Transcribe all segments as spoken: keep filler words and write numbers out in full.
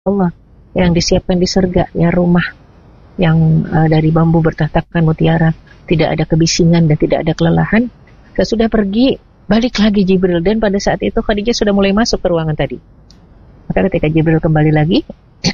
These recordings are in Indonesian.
Allah yang disiapkan di surga, ya rumah yang uh, dari bambu bertatakan mutiara, tidak ada kebisingan dan tidak ada kelelahan. Sesudah pergi, balik lagi Jibril, dan pada saat itu Khadijah sudah mulai masuk ke ruangan tadi. Maka ketika Jibril kembali lagi,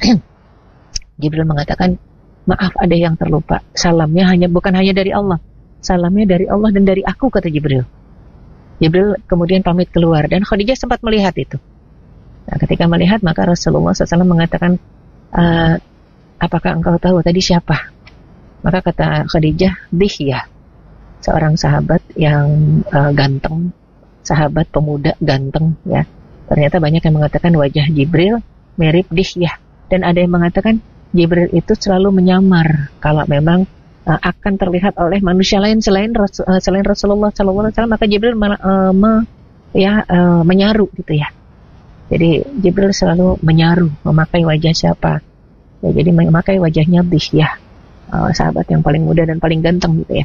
Jibril mengatakan, maaf ada yang terlupa, salamnya hanya bukan hanya dari Allah, salamnya dari Allah dan dari aku, kata Jibril. Jibril kemudian pamit keluar dan Khadijah sempat melihat itu. Nah, ketika melihat maka Rasulullah shallallahu alaihi wasallam mengatakan, uh, apakah engkau tahu tadi siapa? Maka kata Khadijah, Dihyah, seorang sahabat yang uh, ganteng, sahabat pemuda ganteng, ya. Ternyata banyak yang mengatakan wajah Jibril mirip Dihyah, dan ada yang mengatakan Jibril itu selalu menyamar kalau memang uh, akan terlihat oleh manusia lain selain Rasul, uh, selain Rasulullah shallallahu alaihi wasallam, maka Jibril uh, me, ya uh, menyaru gitu ya. Jadi Jibril selalu menyaru, memakai wajah siapa? Ya, jadi memakai wajahnya Dihyah, uh, sahabat yang paling muda dan paling ganteng gitu ya.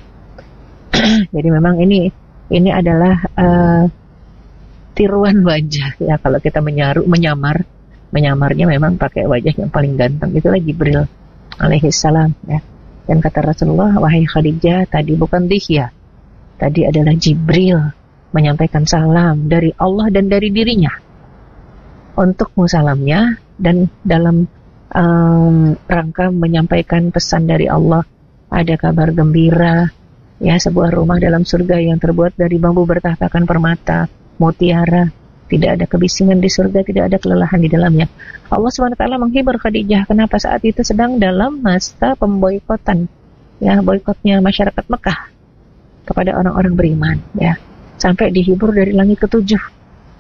Jadi memang ini ini adalah uh, tiruan wajah ya, kalau kita menyaru, menyamar, menyamarnya memang pakai wajah yang paling ganteng. Itulah Jibril alaihi salam ya. Dan kata Rasulullah, wahai Khadijah, tadi bukan Dihyah, tadi adalah Jibril menyampaikan salam dari Allah dan dari dirinya untukmu salamnya, dan dalam um, rangka menyampaikan pesan dari Allah, ada kabar gembira ya, sebuah rumah dalam surga yang terbuat dari bambu bertahtakan permata, mutiara, tidak ada kebisingan di surga, tidak ada kelelahan di dalamnya. Allah subhanahu wa taala menghibur Khadijah. Kenapa? Saat itu sedang dalam masa pemboikotan, ya, boikotnya masyarakat Mekah kepada orang-orang beriman, ya, sampai dihibur dari langit ketujuh.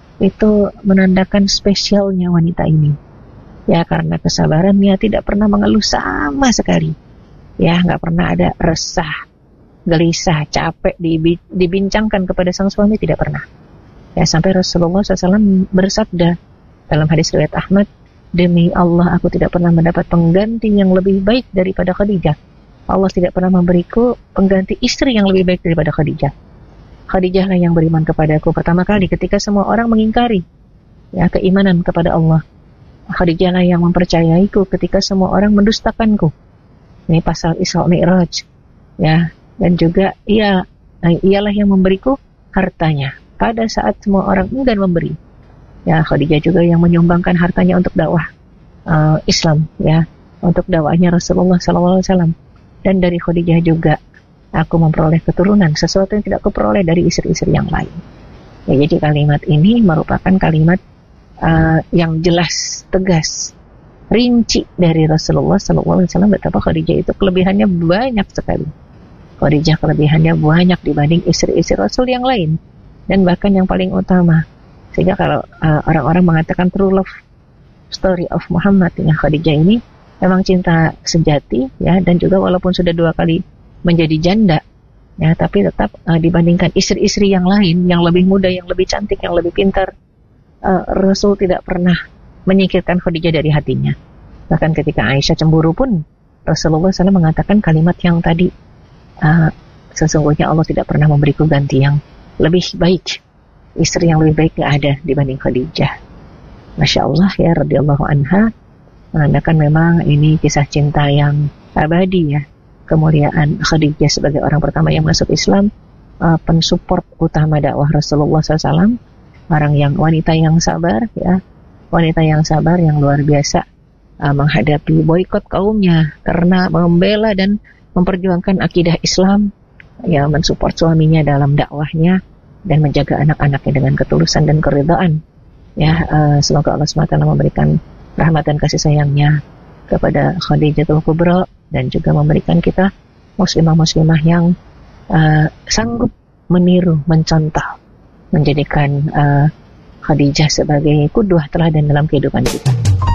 Itu menandakan spesialnya wanita ini, ya, karena kesabarannya, tidak pernah mengeluh sama sekali, ya, nggak pernah ada resah, gelisah, capek dibincangkan kepada sang suami, tidak pernah. Ya, sampai Rasulullah shallallahu alaihi wasallam bersabda dalam hadis riwayat Ahmad, demi Allah aku tidak pernah mendapat pengganti yang lebih baik daripada Khadijah. Allah tidak pernah memberiku pengganti istri yang lebih baik daripada Khadijah. Khadijahlah yang beriman kepadaku pertama kali ketika semua orang mengingkari, ya, keimanan kepada Allah. Khadijahlah yang mempercayaiku ketika semua orang mendustakanku. Ini pasal Isra Mi'raj, ya. Dan juga ia ialah yang memberiku hartanya pada saat semua orang enggan memberi. Ya, Khadijah juga yang menyumbangkan hartanya untuk dakwah uh, Islam, ya, untuk dakwahnya Rasulullah shallallahu alaihi wasallam. Dan dari Khadijah juga aku memperoleh keturunan, sesuatu yang tidak aku peroleh dari istri-istri yang lain. Ya, jadi kalimat ini merupakan kalimat uh, yang jelas, tegas, rinci dari Rasulullah shallallahu alaihi wasallam betapa Khadijah itu kelebihannya banyak sekali. Khadijah kelebihannya banyak dibanding istri-istri Rasul yang lain, dan bahkan yang paling utama. Sehingga kalau uh, orang-orang mengatakan true love story of Muhammad, ya, Khadijah ini memang cinta sejati, ya, dan juga walaupun sudah dua kali menjadi janda, ya, tapi tetap uh, dibandingkan istri-istri yang lain yang lebih muda, yang lebih cantik, yang lebih pintar, uh, Rasul tidak pernah menyingkirkan Khadijah dari hatinya. Bahkan ketika Aisyah cemburu pun Rasulullah shallallahu alaihi wasallam mengatakan kalimat yang tadi, uh, sesungguhnya Allah tidak pernah memberiku ganti yang lebih baik, istri yang lebih baik gak ada dibanding Khadijah. Masya Allah, ya, radhiyallahu anha, menandakan memang ini kisah cinta yang abadi, ya. Kemuliaan Khadijah sebagai orang pertama yang masuk Islam, uh, pensupport utama dakwah Rasulullah shallallahu alaihi wasallam, orang yang wanita yang sabar, ya, wanita yang sabar yang luar biasa uh, menghadapi boikot kaumnya karena membela dan memperjuangkan akidah Islam, ya, mensupport suaminya dalam dakwahnya dan menjaga anak-anaknya dengan ketulusan dan keridhaan, ya. Uh, semoga Allah subhanahu wa taala memberikan rahmat dan kasih sayangnya kepada Khadijatul Kubra, dan juga memberikan kita muslimah-muslimah yang uh, sanggup meniru, mencontoh, menjadikan uh, Khadijah sebagai qudwah teladan dalam kehidupan kita.